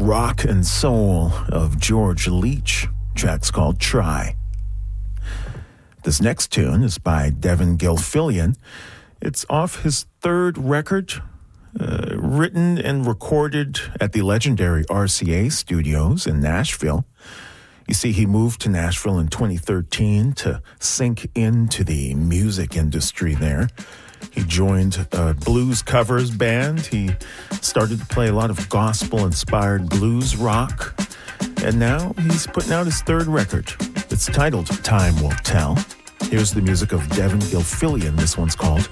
rock and soul of George Leach. Track's called Try. This next tune is by Devin Gilfillian. It's off his third record, written and recorded at the legendary RCA Studios in Nashville. You see, he moved to Nashville in 2013 to sink into the music industry there. He joined a blues covers band. He started to play a lot of gospel-inspired blues rock. And now he's putting out his third record. It's titled Time Will Tell. Here's the music of Devin Gilfillian. This one's called